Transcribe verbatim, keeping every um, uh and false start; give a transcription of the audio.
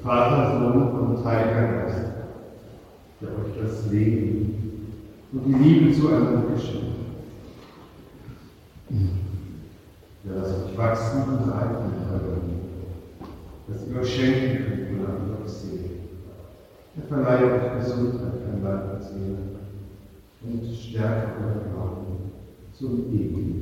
Vater, Sohn und Heiliger Geist, der euch das Leben und die Liebe zueinander geschenkt hat. Der lasst euch wachsen und reifen in eurem Leben, dass ihr euch schenken könnt und an eure Seele. Er verleiht euch Gesundheit an Leib und Seele und stärkt euren Glauben zum ewigen